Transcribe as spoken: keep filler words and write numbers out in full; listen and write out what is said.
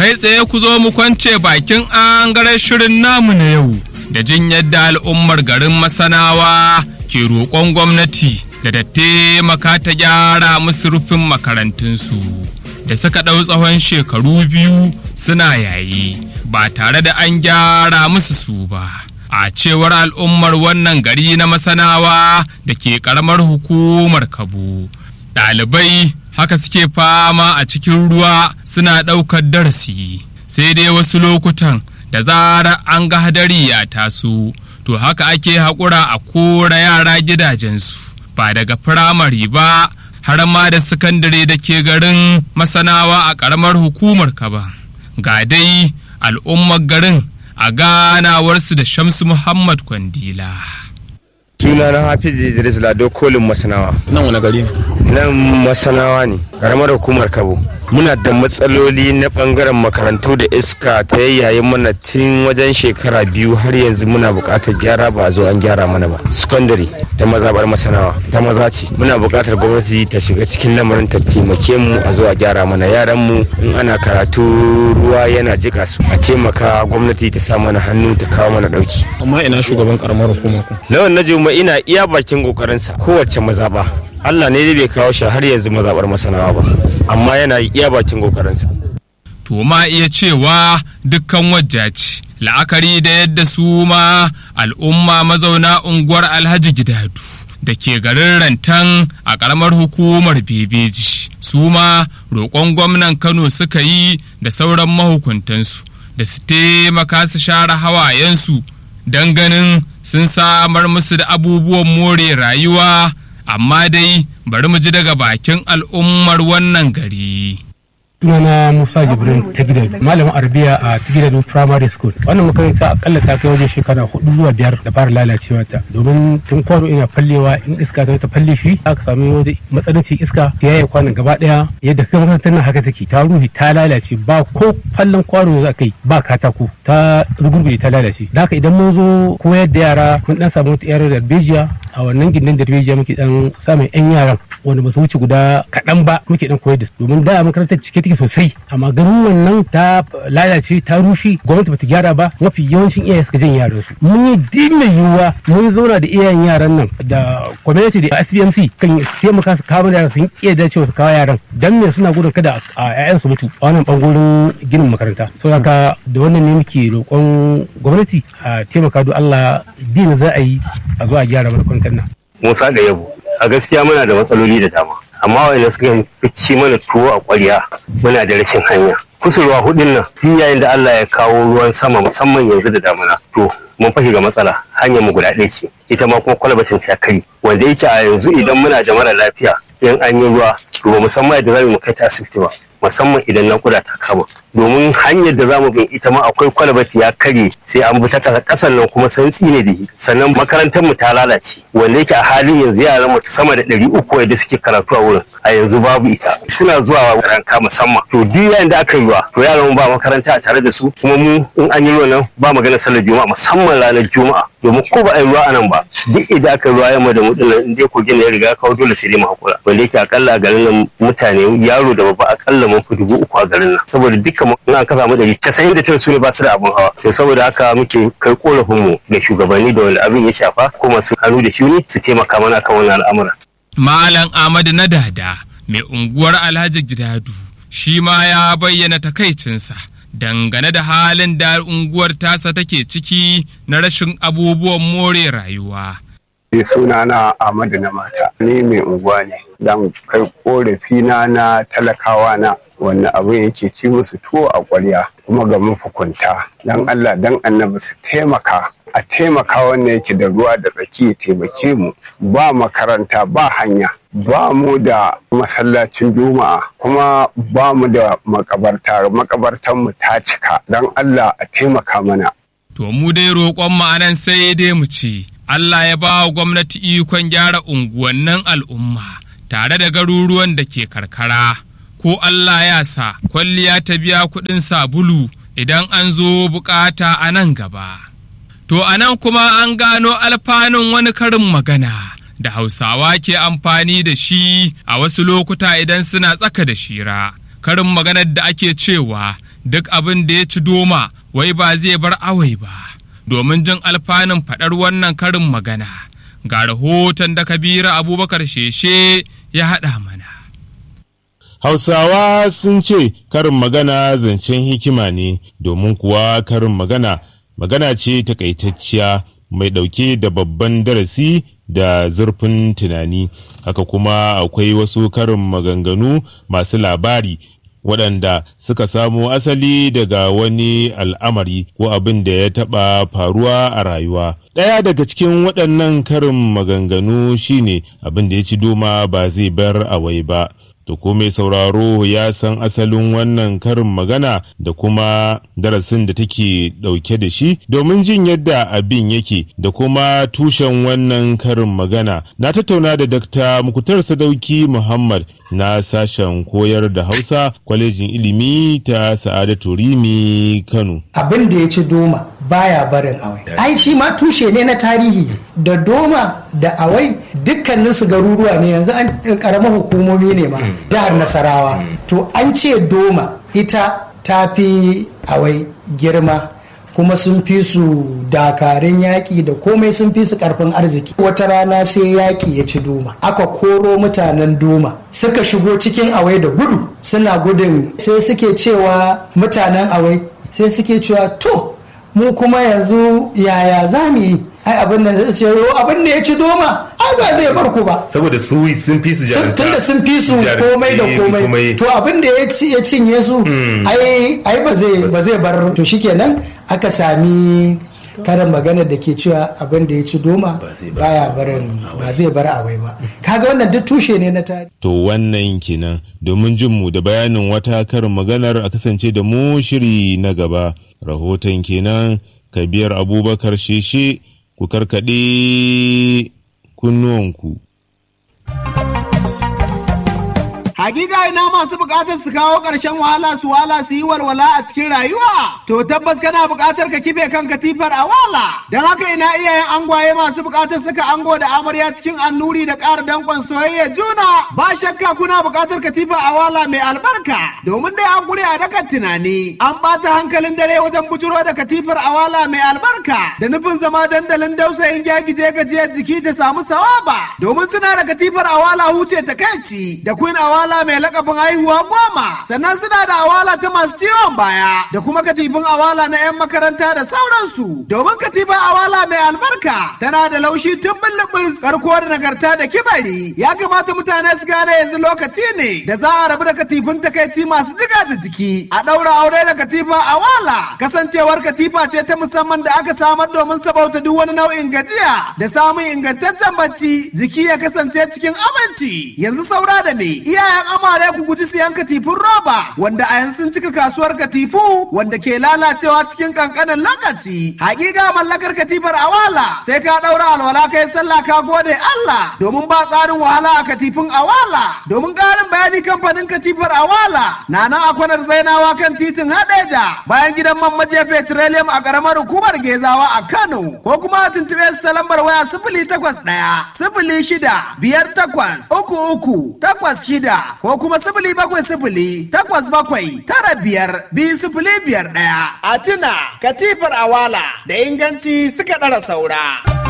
kai tsaye ku zo mu kwance bakin angaren shirin namu na yau da jin yadda al'ummar garin Masanawa ke roƙon gwamnati da ta taimaka ta gyara musu rufin makarantunsu da suka ɗau tsawon shekaru biyu suna yayi ba tare da an gyara musu su ba. A cewar al'ummar wannan gari na Masanawa da ke ƙaramar hukumar Kabo, ɗalibai haka suke fama a cikin ruwa suna ɗaukar darasi, sai dai wasu lokutan da zarar an ga hadari ya taso, to haka ake haƙura a kora yara gidajensu, ba daga firamare ba har ma da sakandare da ke garin Masanawa a ƙaramar hukumar Kaba. Ga dai al'ummar garin a ganawarsu da Shamsu Muhammad Kwandila. Sunana Hafiz Idris Lado Kolin Masanawa. Nan wani gari ne? Nan Masanawa ne, karamar hukumar Kabo. Muna da matsaloli na bangaren makarantu da iska ta yayyayin mana tun wajen shekara biyu har yanzu muna buƙatar gyara ba a zo an gyara mana ba. Secondary ta mazabar Masanawa ta maza ce. Muna buƙatar gwamnati ta shiga cikin lamarin ta taimake mu a zo a gyara mana yaran mu in ana karatu ruwa yana jika su. A taimaka gwamnati ta sa mana hannu ta kawo mana dauki. Amma ina shugaban karamar hukumar ku? Lawan Najuma ina iya bakin kokarinsa kowace mazaba. Allah ne bai kawo shi har yanzu mazabar Masanawa ba, amma yana iya bakin kokarinsa. To ma iya cewa dukkan wajjaci la'akari da yadda su ma al'umma mazauna unguwar Alhaji Gidadu da ke garin Rantan a ƙaramar hukumar Bebeji su ma roƙon gwamnan Kano suka yi da sauran mahukuntansu da su taimaka su share hawayensu don ganin sun samar musu da abubuwan more rayuwa. Amma dai bari mu ji daga bakin al'ummar wannan gari. Sunana Musa Jibrin Tagidal, malamin Arabiya a Tagidal Primary School. Wannan makaranta akalla ta kai wajen shekara hudu zuwa biyar da fara lalacewa ta. Domin tun kwano ina fallewa in iska ta ta falle shi aka sami wata matsanancin iska ta yaye kwanon gaba daya yadda kai makarantar nan haka take ta ruhi ta lalace ba ko fallan kwano za kai ba katako ta rugurguje ta lalace. Da haka idan mun zo koyar da yara mun dan samu wata yar darbejiya a wannan gindin darbejiya muke dan samun yan yaran wanda ba su wuce guda kaɗan ba muke dan koyar da su domin da makarantar cike take sosai amma ganin wannan ta lalace ta rushe gwamnati bata gyara ba mafi yawancin iyaye suka jin yaran su mun yi dinna yiwuwa mun zauna da iyayen yaran nan da community da S B M C kan su taimaka su kawo yaran sun iya dacewa su kawo yaran dan me suna gudun kada a ƴaƴan su mutu a wannan bangoren ginin makaranta so haka da wannan ne muke roƙon gwamnati a taimaka don Allah din za a yi a zo a gyara makarantar nan. Musa da Yabo a gaskiya muna da matsaloli da dama amma wanda suka fi mana tuwo a ƙwarya muna da rashin hanya kusurwa hudun nan tun yayin da Allah ya kawo ruwan sama musamman yanzu da damuna to mun fashi ga matsala hanyar mu guda ɗaya ce ita ma kuma kwalbatin ta kari wanda yake a yanzu idan muna da mara lafiya in an yi ruwa to musamman yadda za mu kai ta asibiti ba musamman idan nakuda ta kama domin hanyar da zamu bin ita ma akwai kwalbati ya kare sai an bi ta kasa kasan nan kuma santsi ne da shi sannan makarantar mu ta lalace wanda yake a halin yanzu yaran mu sama da ɗari uku wanda suke karatu a wurin a yanzu babu ita suna zuwa ranka musamman to duk yayin da aka yi ruwa to yaran mu ba makaranta a tare da su kuma mu in an yi ruwa nan ba magana sallar juma'a musamman ranar juma'a domin ko ba a yi ruwa anan ba duk idan aka yi ruwa yamma da mu dinnan in dai kogin ya riga kawo dole sai dai mu hakura wanda yake akalla a garin nan mutane yaro da babba akalla mun fi dubu uku a garin nan saboda dukkan na ka samu dari casa'in da tara su ne ba su da abin hawa to saboda haka muke kai korafin mu ga shugabanni da wani abin ya shafa ko masu hannu da shuni su taimaka mana kan wannan al'amura. Malam Ahmad na Dada mai unguwar Alhaji Gidadu shi ma ya bayyana takaicinsa dangane da halin da unguwar tasa take ciki na rashin abubuwan more rayuwa. Sunana Ahmadu na mata ni mai unguwa ne dan kai korafi na na talakawa na wannan abin yake ci musu tuwo a ƙwarya kuma ga mafukunta dan Allah dan annabi su taimaka a taimaka wannan yake da ruwa da tsaki ya taimake mu ba makaranta ba hanya ba mu da masallacin juma'a kuma ba mu da makabarta makabartan mu ta cika dan Allah a taimaka mana. To mu dai roƙon ma'anan sai dai mu ci Allah ya ba wa gwamnati ikon gyara unguwannin al'umma tare da garuruwan da ke karkara ko Allah ya sa kwalliya ta biya kuɗin sabulu idan an zo bukata a nan gaba. To a nan kuma an gano alfanun wani karin magana da Hausawa ke amfani da shi a wasu lokuta idan suna tsaka da shira. Karin maganar da ake cewa duk abin da ya ci doma wai ba zai bar awai ba. Domin jin alfanun faɗar wannan karin magana, ga rahoton da Kabiru Abubakar Sheshe ya haɗa mana. Hausawa sun ce karin magana zancen hikima ne, domin kuwa karin magana magana ce takaitacciya mai ɗauke da babban darasi da zurfin tunani. Haka kuma akwai wasu karin maganganu masu labari waɗanda suka samo asali daga wani al'amari ko abin da ya taɓa faruwa a rayuwa. Ɗaya daga cikin waɗannan karin maganganu shine abin da ya ci doma ba zai bar awai ba. To ko mai sauraro ya san asalin wannan karin magana da kuma darasin da take ɗauke da shi? Domin jin yadda abin yake da kuma tushen wannan karin magana, na tattauna da Dakta Muktar Sadauki Muhammad na sashen koyar da Hausa kwalejin ilimi ta Sa'adatu Rimi Kano. Abin da ya ci doma baya barin awai. Ai shi ma tushe ne na tarihi, da doma da awai dukkanin su garuruwa ne, yanzu an karamar hukumomi ne ma jihar Nasarawa. To an ce doma ita ta fi awai girma, kuma sun fi su dakarun yaƙi da komai, sun fi su ƙarfin arziki. Wata rana sai yaƙi ya ci doma, aka koro mutanen doma suka shigo cikin awai da gudu, suna gudun sai suke cewa mutanen awai sai suke cewa to mu kuma yanzu yaya za mu yi? Ai abin da zai ce abin da ya ci doma ai ba zai bar ku ba, saboda su sun fi su jarumta, tunda sun fi su komai da komai, to abin da ya cinye su ai ai ba zai ba zai bar. To shikenan aka sami karin magana da ke cewa abin da ya ci doma baya barin ba zai bar awai ba. Kaga wannan duk tushe ne na tarihi. To wannan kenan, domin jin mu da bayanin wata karin maganar a kasance da mu shiri na gaba. Rahoton kenan, Kabir Abubakar Sheshe, ku karkaɗe kunnuwanku. Hakika ina masu bukatar su kawo ƙarshen wahala su wala su yi walwala a cikin rayuwa. To tabbas kana bukatar ka kife kan katifar a wala. Don haka ina iyayen angwaye masu bukatar suka ango da amarya cikin annuri da ƙara dankon soyayya juna. Ba shakka kuna bukatar katifar a wala mai albarka. Domin dai an gure a dakan tunani. An ɓata hankalin dare wajen bujuro da katifar a wala mai albarka. Da nufin zama dandalin dausayin gyagije gajiyar jiki ta samu sawaba. Domin suna da katifar a wala huce ta kaici da queen awala mai lakabin haihuwa goma, sannan suna da awala ta masu ciwon baya da kuma katifin awala na 'yan makaranta da sauransu. Domin katifin awala mai albarka tana da laushi tun bulbus, karko da nagarta da kibari. Ya kamata mutane su gane yanzu lokaci ne da za a rabu da katifin takaici masu jiga da jiki, a ɗaura aure da katifin awala. Kasancewar katifa ce ta musamman da aka samar domin sabauta duk wani nau'in gajiya da samun ingantaccen bacci, jiki ya kasance cikin aminci. Yanzu saura da me iyayen amare ku guji siyan katifun roba wanda a yanzu sun cika kasuwar katifu wanda ke lalacewa cikin kankanin lokaci. Hakika mallakar katifar awala sai ka daura alwala kai sallah ka gode Allah, domin ba tsarin wahala a katifin awala. Domin ƙarin bayani kamfanin katifar awala na nan a kwanar Zainawa kan titin Hadeja bayan gidan man maje petroleum a karamar hukumar Gezawa a Kano, ko kuma a tuntuɓe su ta lambar waya sifili takwas ɗaya sifili shida biyar takwas uku uku takwas shida ko kuma sifili bakwai sifili takwas bakwai tara biyar biyu sifili biyar ɗaya. A tuna katifar awala da inganci suka ɗara saura.